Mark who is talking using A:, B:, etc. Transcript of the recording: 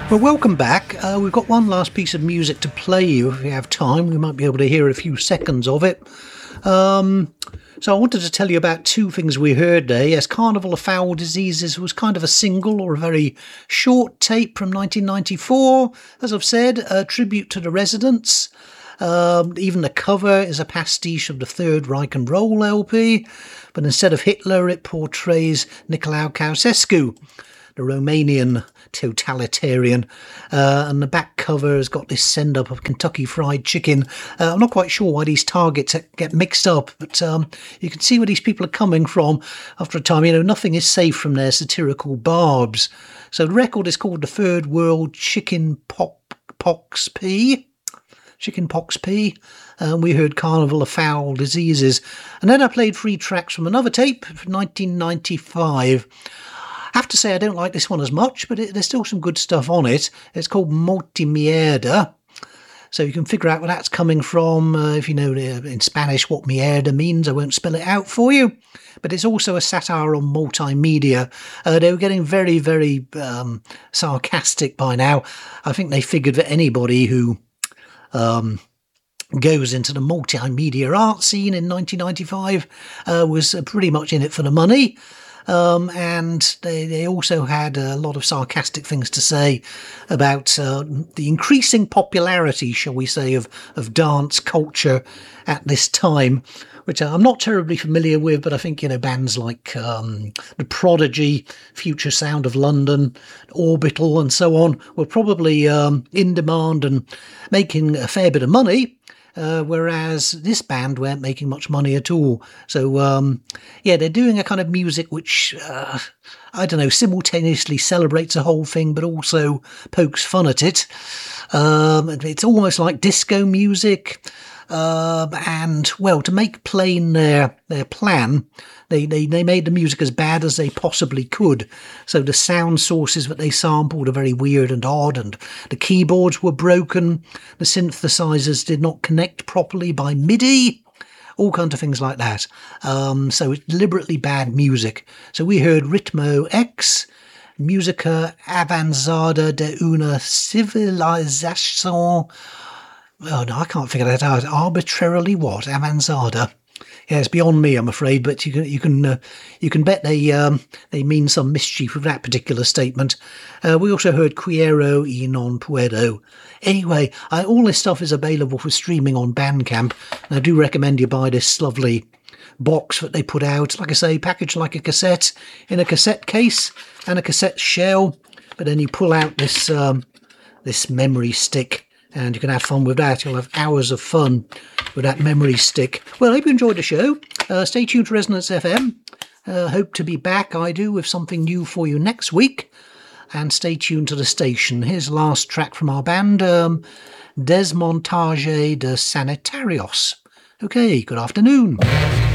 A: Well, welcome back. We've got one last piece of music to play you. If you have time, we might be able to hear a few seconds of it. So I wanted to tell you about two things we heard there. Yes, Carnival of Foul Diseases was kind of a single or a very short tape from 1994. As I've said, a tribute to the Residents. Even the cover is a pastiche of the Third Reich and Roll LP, but instead of Hitler, it portrays Nicolae Ceausescu, the Romanian totalitarian, and the back cover has got this send-up of Kentucky Fried Chicken. I'm not quite sure why these targets get mixed up, but you can see where these people are coming from after a time. You know, nothing is safe from their satirical barbs. So the record is called The Third World Chicken Pox P. We heard Carnival of Foul Diseases. And then I played 3 tracks from another tape from 1995. I have to say I don't like this one as much, but there's still some good stuff on it. It's called Multimierda. So you can figure out where that's coming from. If you know in Spanish what mierda means, I won't spell it out for you. But it's also a satire on multimedia. They were getting very, very sarcastic by now. I think they figured that anybody who goes into the multimedia art scene in 1995 was pretty much in it for the money. And they also had a lot of sarcastic things to say about the increasing popularity, shall we say, of dance culture at this time, which I'm not terribly familiar with, but I think, you know, bands like The Prodigy, Future Sound of London, Orbital and so on were probably in demand and making a fair bit of money. Whereas this band weren't making much money at all. So, they're doing a kind of music which, simultaneously celebrates the whole thing, but also pokes fun at it. It's almost like disco music. And, well, to make plain their plan, they made the music as bad as they possibly could. So the sound sources that they sampled are very weird and odd, and the keyboards were broken, the synthesizers did not connect properly by MIDI, all kinds of things like that. So it's deliberately bad music. So we heard Ritmo X, Musica Avanzada de una Civilización. Oh no, I can't figure that out. Arbitrarily what? Avanzada. Yeah, it's beyond me, I'm afraid. But you can bet they mean some mischief with that particular statement. We also heard Quiero y non puedo. Anyway, all this stuff is available for streaming on Bandcamp, and I do recommend you buy this lovely box that they put out. Like I say, packaged like a cassette in a cassette case and a cassette shell. But then you pull out this memory stick, and you can have fun with that. You'll have hours of fun with that memory stick. Well, I hope you enjoyed the show. Stay tuned to Resonance FM. Hope to be back, I do, with something new for you next week. And stay tuned to the station. Here's the last track from our band, Desmontage de Sanitarios. Okay, good afternoon.